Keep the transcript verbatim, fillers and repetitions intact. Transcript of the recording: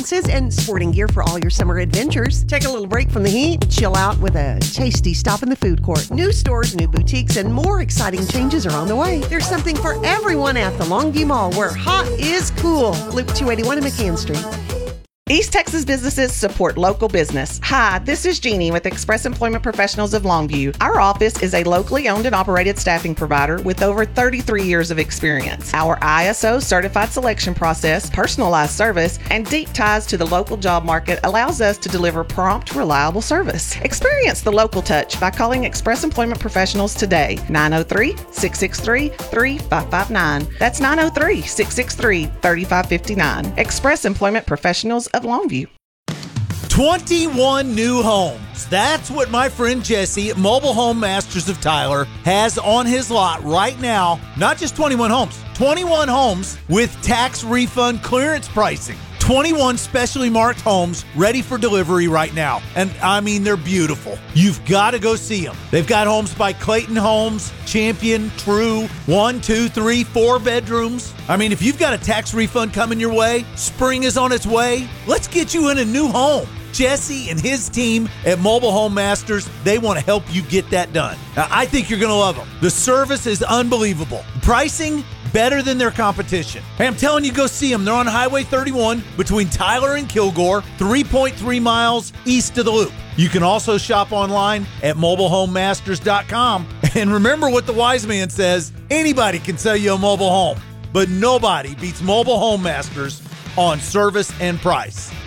and sporting gear for all your summer adventures. Take a little break from the heat, chill out with a tasty stop in the food court. New stores, new boutiques, and more exciting changes are on the way. There's something for everyone at the Longview Mall, where hot is cool. Loop two eighty-one and McCann Street. East Texas businesses support local business. Hi, this is Jeannie with Express Employment Professionals of Longview. Our office is a locally owned and operated staffing provider with over thirty-three years of experience. Our I S O certified selection process, personalized service, and deep ties to the local job market allows us to deliver prompt, reliable service. Experience the local touch by calling Express Employment Professionals today, nine oh three, six six three, three five five nine. That's nine oh three, six six three, three five five nine. Express Employment Professionals of Longview. twenty-one new homes. That's what my friend Jesse at Mobile Home Masters of Tyler has on his lot right now. Not just twenty-one homes, twenty-one homes with tax refund clearance pricing. twenty-one specially marked homes ready for delivery right now. And I mean, they're beautiful. You've got to go see them. They've got homes by Clayton Homes, Champion, True, one, two, three, four bedrooms. I mean, if you've got a tax refund coming your way, spring is on its way, let's get you in a new home. Jesse and his team at Mobile Home Masters, they want to help you get that done. Now, I think you're going to love them. The service is unbelievable. Pricing, better than their competition. Hey, I'm telling you, go see them. They're on Highway thirty-one between Tyler and Kilgore, three point three miles east of the loop. You can also shop online at mobile home masters dot com. And remember what the wise man says, anybody can sell you a mobile home, but nobody beats Mobile Home Masters on service and price.